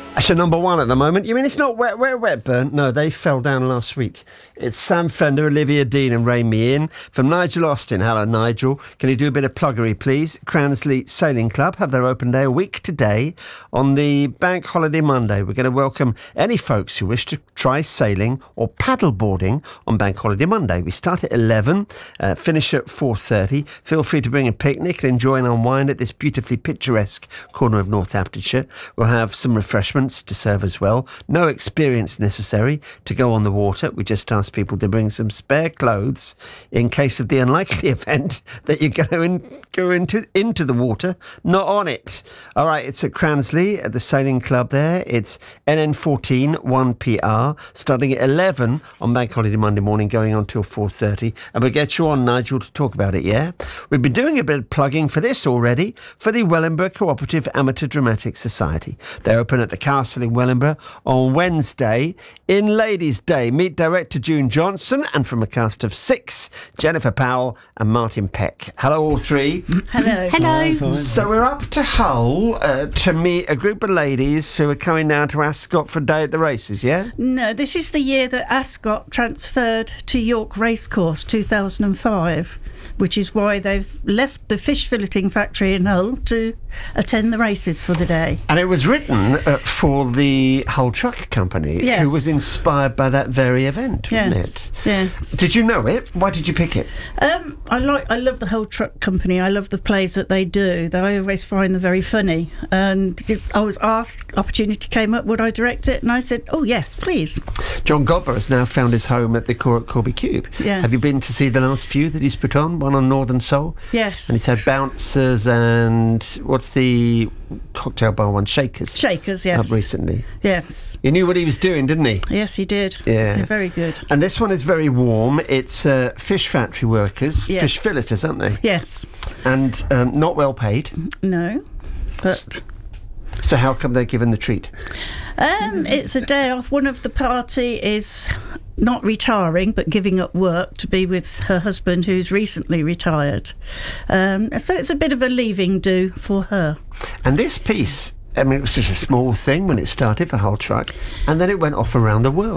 That's your number one at the moment. You mean it's not Wetburn? No, they fell down last week. It's Sam Fender, Olivia Dean and Ray Meehan from Nigel Austin. Hello, Nigel. Can you do a bit of pluggery, please? Cransley Sailing Club have their open day a week today on the Bank Holiday Monday. We're going to welcome any folks who wish to try sailing or paddleboarding on Bank Holiday Monday. We start at 11, finish at 4:30. Feel free to bring a picnic and enjoy and unwind at this beautifully picturesque corner of Northamptonshire. We'll have some refreshments to serve as well. No experience necessary to go on the water. We just ask people to bring some spare clothes in case of the unlikely event that you're going to go into the water, not on it. All right, it's at Cransley at the Sailing Club there. It's NN14 1PR, starting at 11 on Bank Holiday Monday morning, going on till 4:30. And we'll get you on, Nigel, to talk about it, yeah? We've been doing a bit of plugging for this already, for the Wellingborough Cooperative Amateur Dramatic Society. They open at the Castle in Wellingborough on Wednesday in Ladies' Day. Meet director June Johnson and from a cast of 6, Jennifer Powell and Martin Peck. Hello, all three. Hello. Hello. So we're up to Hull to meet a group of ladies who are coming down to Ascot for a day at the races, yeah? No, this is the year that Ascot transferred to York Racecourse, 2005, which is why they've left the fish filleting factory in Hull to attend the races for the day. And it was written for the Hull Truck Company, Yes. who was inspired by that very event, wasn't it? Yes. Did you know it? Why did you pick it? I love the Hull Truck Company. I love the plays that they do. I always find them very funny. And I was asked, opportunity came up, would I direct it? And I said, oh yes, please. John Godber has now found his home at the Cork Corby Cube. Yes. Have you been to see the last few that he's put on? One on Northern Soul? Yes. And he's had bouncers and what's the cocktail bar one? Shakers. Shakers, yes. Up recently. Yes. He knew what he was doing, didn't he? Yes, he did. Yeah. Very good. And this one is very warm. It's fish factory workers, Yes. fish filleters, aren't they? Yes. And not well paid. No. But So how come they're given the treat? it's a day off. One of the party is not retiring but giving up work to be with her husband who's recently retired. So it's a bit of a leaving do for her. And this piece, I mean, it was just a small thing when it started for Hull Truck, and then it went off around the world.